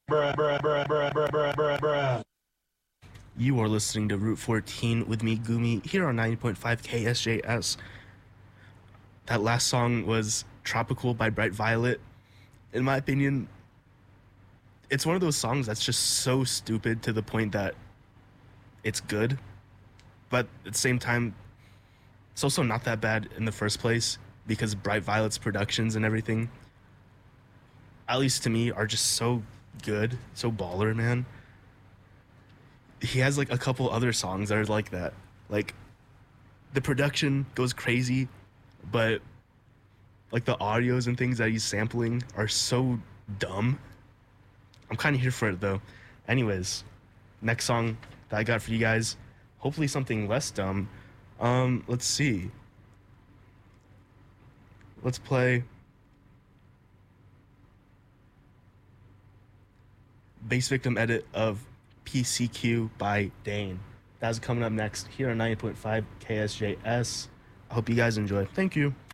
You are listening to Route 14 with me, Gumi, here on 90.5 KSJS. That last song was Tropical by Bright Violet. In my opinion, it's one of those songs that's just so stupid to the point that it's good, but at the same time, it's also not that bad in the first place because Bright Violet's productions and everything, at least to me, are just so good, so baller, man. He has like a couple other songs that are like that. Like the production goes crazy, but like the audios and things that he's sampling are so dumb. I'm kind of here for it though. Anyways, next song that I got for you guys, hopefully something less dumb. Let's see. Let's play Bass Victim edit of PCQ by Dane. That's coming up next here on 90.5 KSJS. I hope you guys enjoy. Thank you.